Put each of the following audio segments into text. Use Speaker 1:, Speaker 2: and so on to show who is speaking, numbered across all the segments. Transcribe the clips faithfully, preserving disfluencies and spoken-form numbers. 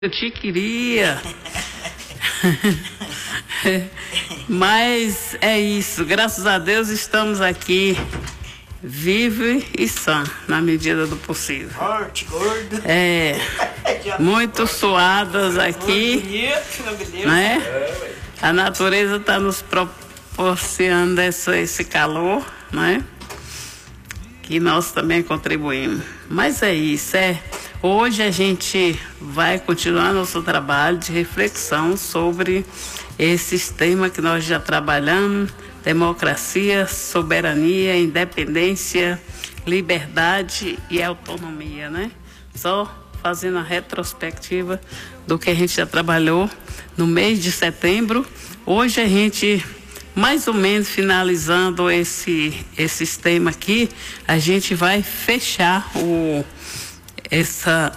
Speaker 1: Eu te queria. Mas é isso, graças a Deus estamos aqui, vive e sã, na medida do possível.
Speaker 2: Forte, gordo.
Speaker 1: É, muito suadas aqui, né? A natureza está nos proporcionando essa, esse calor, né? Que nós também contribuímos. Mas é isso, é. Hoje a gente vai continuar nosso trabalho de reflexão sobre esses temas que nós já trabalhamos: democracia, soberania, independência, liberdade e autonomia, né? Só fazendo a retrospectiva do que a gente já trabalhou no mês de setembro. Hoje a gente, mais ou menos finalizando esse, esses temas aqui, a gente vai fechar o... essa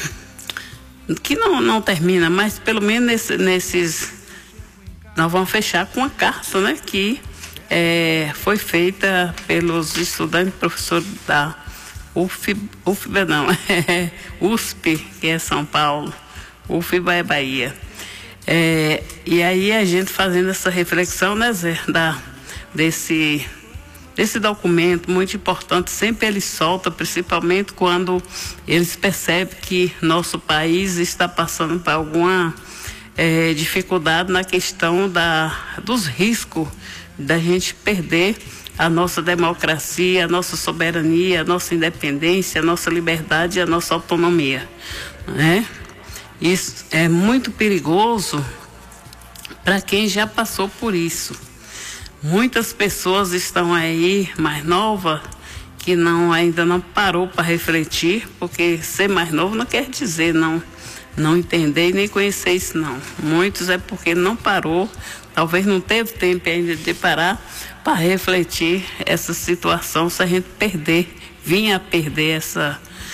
Speaker 1: que não, não termina, mas pelo menos nesse, nesses nós vamos fechar com a carta, né, que é, foi feita pelos estudantes, professores da U F, U F B não, é U S P, que é São Paulo, U F B é Bahia. É, e aí a gente fazendo essa reflexão, né, Zé, da, desse Esse documento muito importante, sempre ele solta, principalmente quando eles percebem que nosso país está passando por alguma é, dificuldade na questão da, dos riscos da gente perder a nossa democracia, a nossa soberania, a nossa independência, a nossa liberdade e a nossa autonomia, né? Isso é muito perigoso para quem já passou por isso. Muitas pessoas estão aí mais novas que não, ainda não parou para refletir, porque ser mais novo não quer dizer não, não entender e nem conhecer isso não. Muitos é porque não parou, talvez não teve tempo ainda de parar para refletir essa situação, se a gente perder, vinha a perder essa,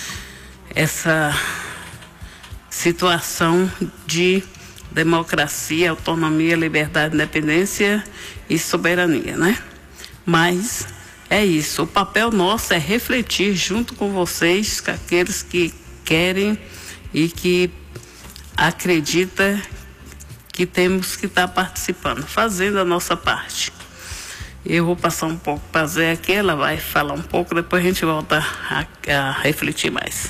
Speaker 1: essa situação de democracia, autonomia, liberdade, independência e soberania, né? Mas é isso, o papel nosso é refletir junto com vocês, com aqueles que querem e que acreditam que temos que estar participando, fazendo a nossa parte. Eu vou passar um pouco para a Zé aqui, ela vai falar um pouco, depois a gente volta a, a refletir mais.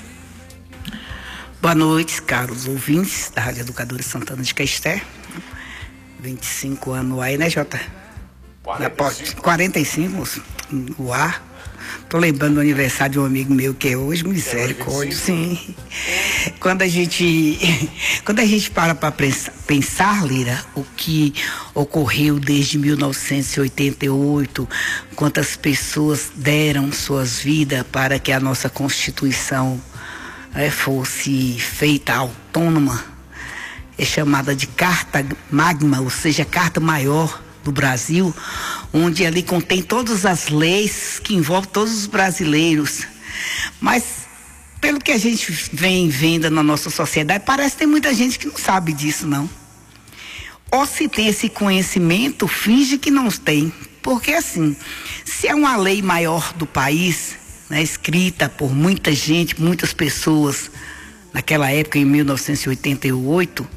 Speaker 2: Boa noite, caros ouvintes da Rádio Educadora Santana de Questé. vinte e cinco anos aí, né, Jota? quarenta e cinco, quarenta e cinco moço, no ar. Tô lembrando do aniversário de um amigo meu que é hoje, misericórdia, sim. Quando a gente, quando a gente para para pensar, Lira, o que ocorreu desde mil novecentos e oitenta e oito, quantas pessoas deram suas vidas para que a nossa Constituição é, fosse feita autônoma, é chamada de Carta Magna, ou seja, Carta Maior do Brasil, onde ali contém todas as leis que envolvem todos os brasileiros. Mas, pelo que a gente vem vendo na nossa sociedade, parece que tem muita gente que não sabe disso, não. Ou se tem esse conhecimento, finge que não tem. Porque, assim, se é uma lei maior do país, né, escrita por muita gente, muitas pessoas, naquela época, em mil novecentos e oitenta e oito,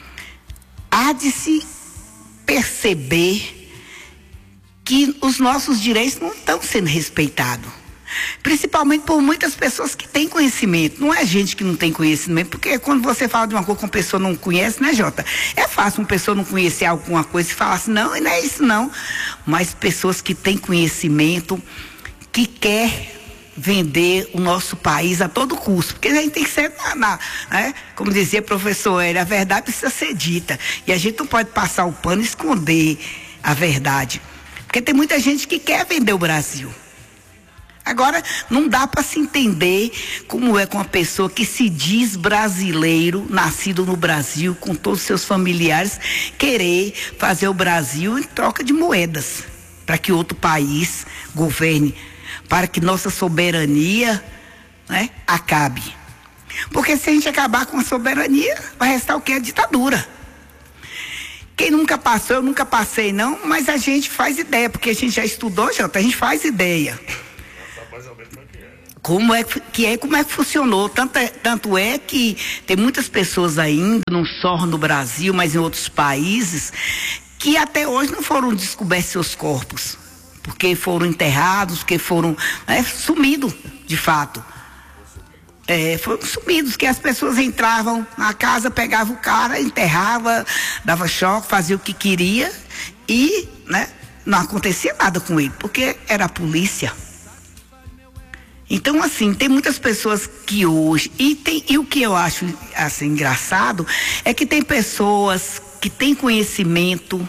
Speaker 2: há de se perceber que os nossos direitos não estão sendo respeitados. Principalmente por muitas pessoas que têm conhecimento. Não é gente que não tem conhecimento, porque quando você fala de uma coisa que uma pessoa não conhece, né, Jota? É fácil uma pessoa não conhecer alguma coisa e falar assim, não, não é isso não. Mas pessoas que têm conhecimento, que quer vender o nosso país a todo custo, porque a gente tem que ser, na, na, né? Como dizia o professor Hélio, a verdade precisa ser dita, e a gente não pode passar o pano e esconder a verdade, porque tem muita gente que quer vender o Brasil. Agora, não dá para se entender como é com uma pessoa que se diz brasileiro, nascido no Brasil, com todos os seus familiares, querer fazer o Brasil em troca de moedas, para que outro país governe, para que nossa soberania, né, acabe. Porque se a gente acabar com a soberania, vai restar o que? A ditadura. Quem nunca passou, eu nunca passei não, mas a gente faz ideia, porque a gente já estudou, Jota, a gente faz ideia. como é que é, como é que funcionou. Tanto é, tanto é que tem muitas pessoas ainda, não só no Brasil, mas em outros países, que até hoje não foram descobertos seus corpos, porque foram enterrados, porque foram né, sumidos, de fato. É, foram sumidos, que as pessoas entravam na casa, pegavam o cara, enterrava, dava choque, fazia o que queria e né, não acontecia nada com ele, porque era a polícia. Então, assim, tem muitas pessoas que hoje, e, tem, e o que eu acho assim, engraçado, é que tem pessoas que têm conhecimento,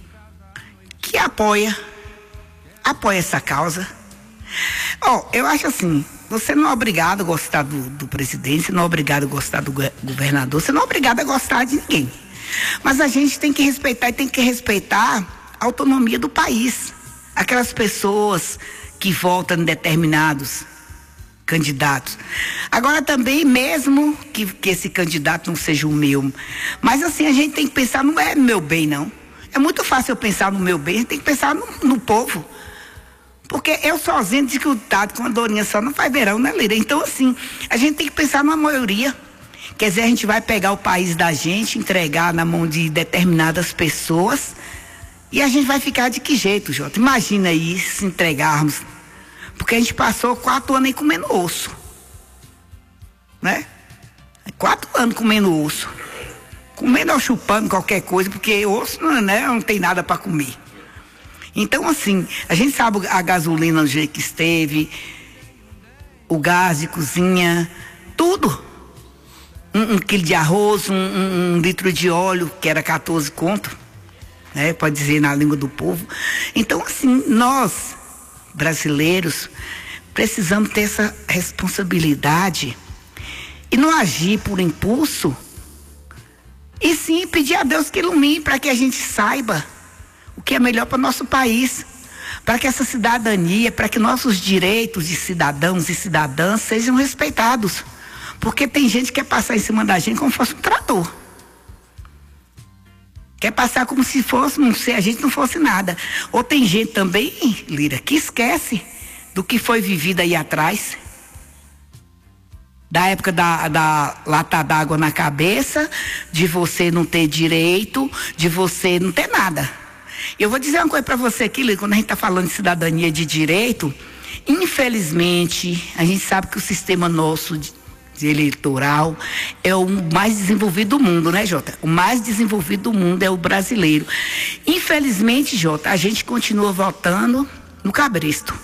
Speaker 2: que apoia, apoia essa causa. Ó, oh, eu acho assim, você não é obrigado a gostar do, do presidente, você não é obrigado a gostar do governador, você não é obrigado a gostar de ninguém. Mas a gente tem que respeitar e tem que respeitar a autonomia do país. Aquelas pessoas que votam em determinados candidatos. Agora também, mesmo que, que esse candidato não seja o meu, mas assim, a gente tem que pensar, não é meu bem não. É muito fácil eu pensar no meu bem, a gente tem que pensar no, no povo. Porque eu sozinho, dificultado com a dorinha só não faz verão, né, Lira? Então assim, a gente tem que pensar numa maioria. Quer dizer, a gente vai pegar o país da gente, entregar na mão de determinadas pessoas e a gente vai ficar de que jeito, Jota? Imagina aí se entregarmos. Porque a gente passou quatro anos aí comendo osso. Né? Quatro anos comendo osso. Comendo ou chupando qualquer coisa, porque osso não, né, não tem nada para comer. Então, assim, a gente sabe a gasolina no jeito que esteve, o gás de cozinha, tudo. Um, um quilo de arroz, um, um, um litro de óleo, que era quatorze conto, né? Pode dizer na língua do povo. Então, assim, nós, brasileiros, precisamos ter essa responsabilidade e não agir por impulso, e sim pedir a Deus que ilumine para que a gente saiba o que é melhor para o nosso país, para que essa cidadania, para que nossos direitos de cidadãos e cidadãs sejam respeitados. Porque tem gente que quer passar em cima da gente como se fosse um trator. Quer passar como se fosse, se a gente não fosse nada. Ou tem gente também, Lira, que esquece do que foi vivido aí atrás. Da época da, da lata d'água na cabeça, de você não ter direito, de você não ter nada. Eu vou dizer uma coisa para você aqui, Lira, quando a gente está falando de cidadania de direito, infelizmente, a gente sabe que o sistema nosso de, de eleitoral é o mais desenvolvido do mundo, né, Jota? O mais desenvolvido do mundo é o brasileiro. Infelizmente, Jota, a gente continua votando no cabresto.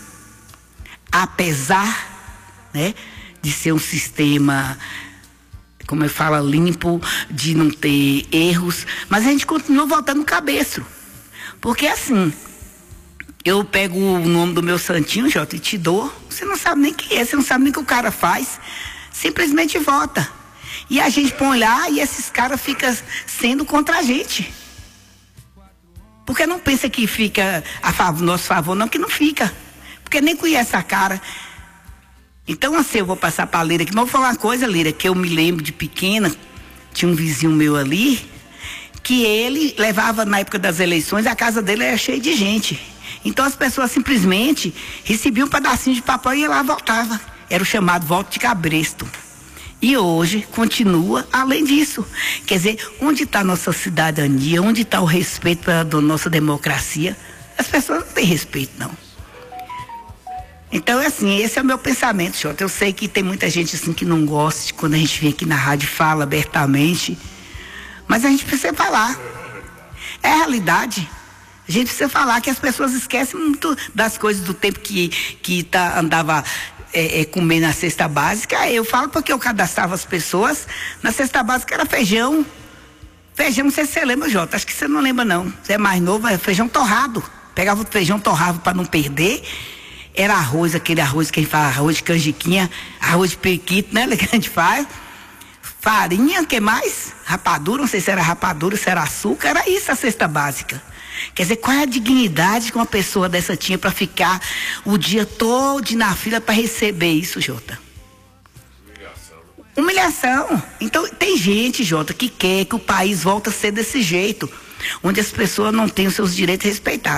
Speaker 2: Apesar, né, de ser um sistema, como eu falo, limpo, de não ter erros, mas a gente continua votando no cabresto. Porque assim, eu pego o nome do meu santinho, Jota, e te dou, você não sabe nem quem é, você não sabe nem o que o cara faz, simplesmente vota. E a gente põe lá e esses caras ficam sendo contra a gente. Porque não pensa que fica a favor, nosso favor, não, que não fica. Porque nem conhece a cara. Então assim, eu vou passar para a Lira aqui, mas vou falar uma coisa, Lira, que eu me lembro de pequena, tinha um vizinho meu ali, que ele levava, na época das eleições, a casa dele era cheia de gente. Então as pessoas simplesmente recebiam um pedacinho de papel e lá voltava. Era o chamado voto de cabresto. E hoje continua além disso. Quer dizer, onde está a nossa cidadania, onde está o respeito pela nossa democracia? As pessoas não têm respeito, não. Então, assim, esse é o meu pensamento, Jota. Eu sei que tem muita gente assim que não gosta de quando a gente vem aqui na rádio e fala abertamente. Mas a gente precisa falar. É a realidade. A gente precisa falar que as pessoas esquecem muito das coisas do tempo que, que tá, andava é, é, comendo na cesta básica. Eu falo porque eu cadastrava as pessoas. Na cesta básica era feijão. Feijão, não sei se você lembra, Jota. Acho que você não lembra, não. Você é mais novo, é feijão torrado. Pegava o feijão torrado para não perder. Era arroz, aquele arroz que a gente fala, arroz de canjiquinha, arroz de periquito, né? Que a gente faz. Farinha, o que mais? Rapadura, não sei se era rapadura, se era açúcar, era isso a cesta básica. Quer dizer, qual é a dignidade que uma pessoa dessa tinha para ficar o dia todo na fila para receber isso, Jota? Humilhação. Humilhação. Então, tem gente, Jota, que quer que o país volte a ser desse jeito, onde as pessoas não têm os seus direitos respeitados.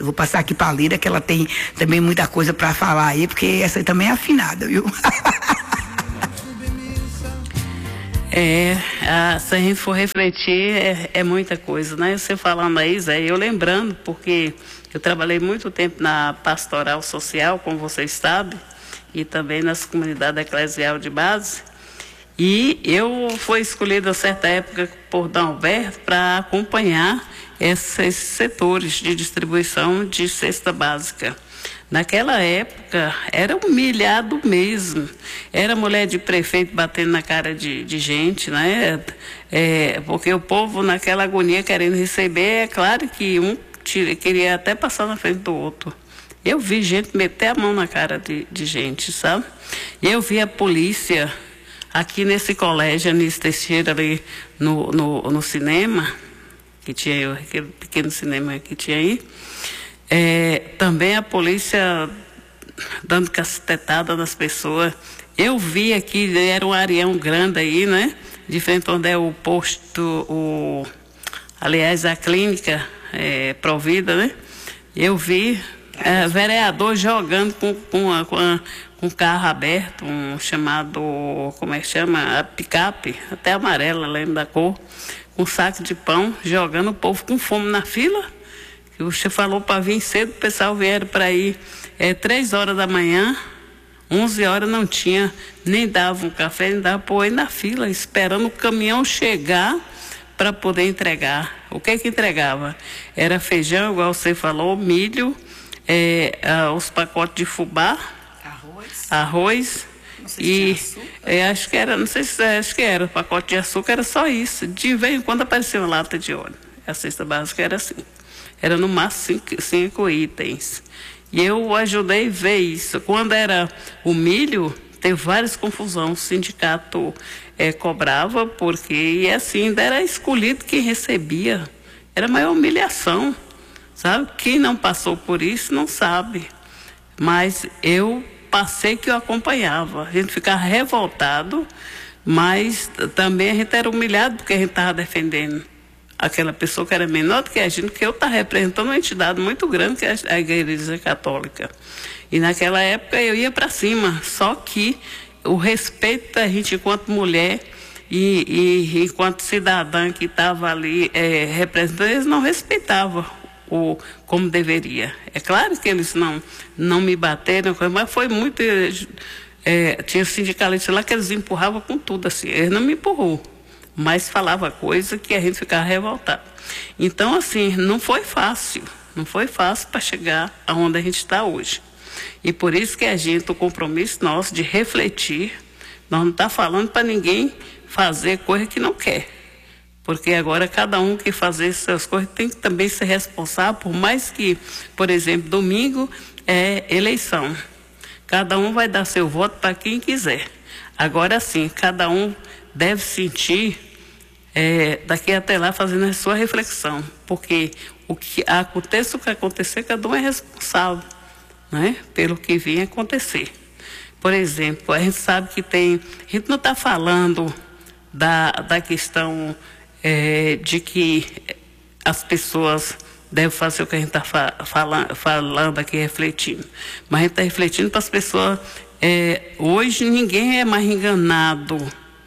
Speaker 2: Eu vou passar aqui para a Lira, que ela tem também muita coisa para falar aí, porque essa aí também é afinada, viu?
Speaker 1: É, a, se a gente for refletir, é, é muita coisa, né? Você falando aí, Zé, eu lembrando, porque eu trabalhei muito tempo na pastoral social, como vocês sabem, e também nas comunidades eclesial de base, e eu fui escolhida a certa época por Dom Alberto para acompanhar esses setores de distribuição de cesta básica. Naquela época, era humilhado mesmo. Era mulher de prefeito batendo na cara de, de gente, né? É, porque o povo, naquela agonia, querendo receber, é claro que um tira, queria até passar na frente do outro. Eu vi gente meter a mão na cara de, de gente, sabe? E eu vi a polícia aqui nesse colégio, Anísio Teixeira, ali no, no, no cinema, que tinha aquele pequeno cinema que tinha aí. É, também a polícia dando cacetetada nas pessoas. Eu vi aqui, era um areão grande aí, né? De frente onde é o posto, o, aliás, a clínica é, Provida, né? Eu vi é, vereador jogando com, com, a, com, a, com carro aberto, um chamado, como é que chama? A picape, até amarela, lembro da cor, com um saco de pão, jogando o povo com fome na fila. O chefe falou para vir cedo, o pessoal vieram para ir é, três horas da manhã, onze horas não tinha, nem dava um café, nem dava para ir na fila, esperando o caminhão chegar para poder entregar. O que que entregava? Era feijão, igual você falou, milho, é, ah, os pacotes de fubá, arroz, arroz e é, acho que era, não sei se acho que era, o pacote de açúcar era só isso. De vez em quando aparecia uma lata de óleo. A cesta básica era assim. Era no máximo cinco, cinco itens. E eu ajudei a ver isso. Quando era o milho, teve várias confusões. O sindicato é, cobrava, porque e assim ainda era escolhido quem recebia. Era a maior humilhação. Sabe? Quem não passou por isso não sabe. Mas eu passei que eu acompanhava. A gente ficava revoltado, mas também a gente era humilhado porque a gente estava defendendo aquela pessoa que era menor do que a gente, que eu estava representando uma entidade muito grande, que é a Igreja Católica. E naquela época eu ia para cima, só que o respeito da gente enquanto mulher e, e enquanto cidadã que estava ali é, representando, eles não respeitavam o, como deveria. É claro que eles não, não me bateram, mas foi muito... É, tinha sindicalistas lá que eles empurravam com tudo, assim, eles não me empurrou. Mas falava coisa que a gente ficava revoltado. Então, assim, não foi fácil, não foi fácil para chegar aonde a gente está hoje. E por isso que a gente, o compromisso nosso de refletir, nós não está falando para ninguém fazer coisa que não quer. Porque agora cada um que fazer essas coisas tem que também ser responsável, por mais que, por exemplo, domingo é eleição. Cada um vai dar seu voto para quem quiser. Agora sim, cada um deve sentir é, daqui até lá fazendo a sua reflexão, porque o que aconteça, o que acontecer, cada um é responsável, né, pelo que vem acontecer. Por exemplo, a gente sabe que tem, a gente não está falando da, da questão é, de que as pessoas devem fazer o que a gente está fa falando, falando aqui, refletindo, mas a gente está refletindo para as pessoas, é, hoje ninguém é mais enganado.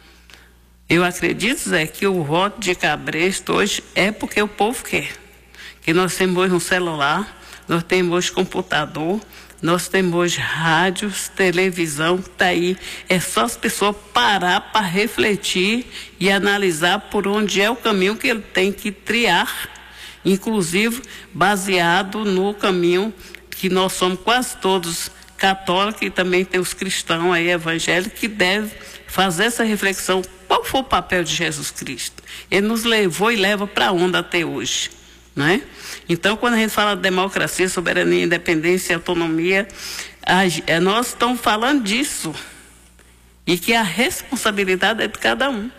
Speaker 1: Eu acredito, Zé, que o voto de Cabresto hoje é porque o povo quer. Que nós temos hoje um celular, nós temos hoje computador, nós temos hoje rádios, televisão, que está aí. É só as pessoas parar para refletir e analisar por onde é o caminho que ele tem que triar, inclusive baseado no caminho que nós somos quase todos católicos e também tem os cristãos aí evangélicos que devem fazer essa reflexão. Qual foi o papel de Jesus Cristo? Ele nos levou e leva para onde até hoje, né? Então, quando a gente fala de democracia, soberania, independência e autonomia, a, nós estamos falando disso. E que a responsabilidade é de cada um.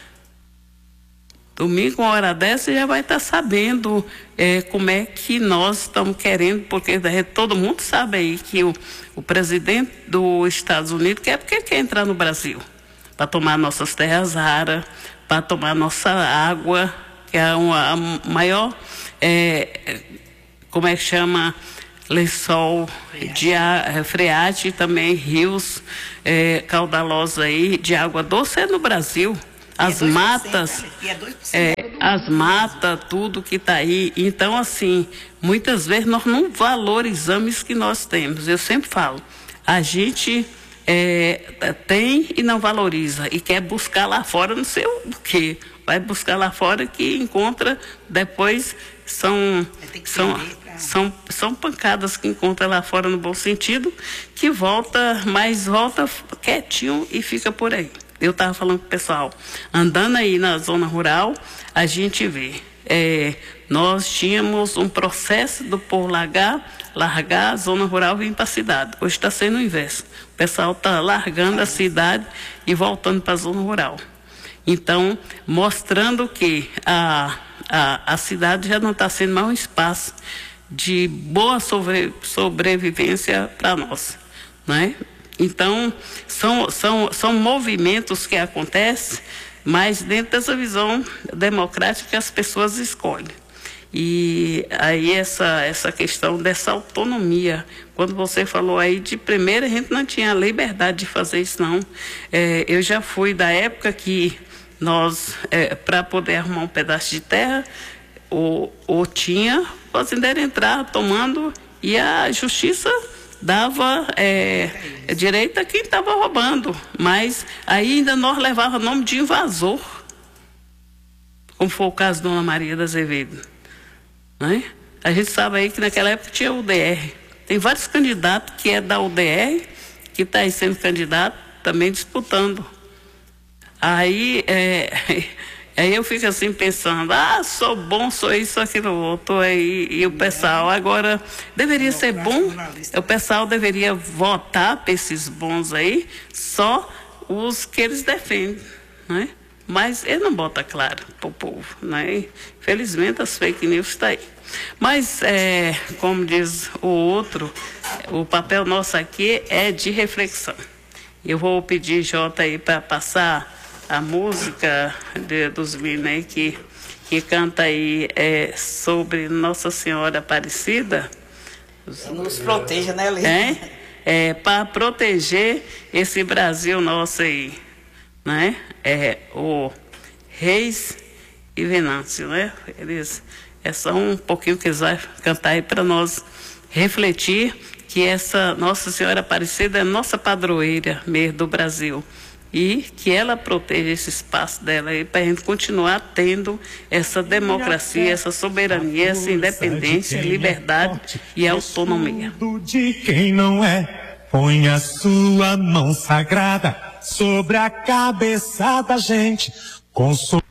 Speaker 1: Domingo, uma hora dessa, já vai estar sabendo é, como é que nós estamos querendo, porque todo mundo sabe aí que o, o presidente dos Estados Unidos quer porque quer entrar no Brasil. Para tomar nossas terras raras, para tomar nossa água, que é uma, a maior é, como é que chama, lençol de a, freática, também rios é, caudalosos aí de água doce é no Brasil. As matas, é, as matas, tudo que está aí. Então, assim, muitas vezes nós não valorizamos o que nós temos. Eu sempre falo, a gente é, tem e não valoriza e quer buscar lá fora, não sei o quê. Vai buscar lá fora que encontra depois, são, são, são, são pancadas que encontra lá fora no bom sentido, que volta, mas volta quietinho e fica por aí. Eu estava falando com o pessoal, andando aí na zona rural, a gente vê, é, nós tínhamos um processo do povo largar, largar a zona rural e vir para a cidade. Hoje está sendo o inverso. O pessoal está largando a cidade e voltando para a zona rural. Então, mostrando que a, a, a cidade já não está sendo mais um espaço de boa sobre, sobrevivência para nós, não é? Então, são, são, são movimentos que acontecem, mas dentro dessa visão democrática que as pessoas escolhem. E aí essa, essa questão dessa autonomia, quando você falou aí de primeira, a gente não tinha a liberdade de fazer isso, não. É, eu já fui da época que nós, é, para poder arrumar um pedaço de terra, ou, ou tinha o fazendeiro entrar tomando e a justiça dava é, direito a quem estava roubando, mas aí ainda nós levava nome de invasor, como foi o caso da Dona Maria da Azevedo, né? A gente sabe aí que naquela época tinha o U D R, tem vários candidatos que é da U D R, que está aí sendo candidato, também disputando. Aí, é, aí eu fico assim pensando, ah, sou bom, sou isso, aquilo outro, aí, e o pessoal, agora, deveria ser bom, o pessoal deveria votar para esses bons aí, só os que eles defendem, né? Mas ele não bota claro para o povo, né? Infelizmente as fake news estão aí. Mas, é, como diz o outro, o papel nosso aqui é de reflexão. Eu vou pedir, Jota, aí para passar a música de, dos meninos aí que, que canta aí é, sobre Nossa Senhora Aparecida.
Speaker 2: Nos proteja, né, Lê?
Speaker 1: É, é para proteger esse Brasil nosso aí, né? É o Reis e Venâncio, né? Eles é só um pouquinho que eles vão cantar aí para nós refletir que essa Nossa Senhora Aparecida é nossa padroeira mesmo do Brasil. E que ela proteja esse espaço dela aí para a gente continuar tendo essa democracia, essa soberania, essa independência, liberdade e autonomia.
Speaker 3: De quem não é, põe a sua mão sagrada sobre a cabeça da gente. Com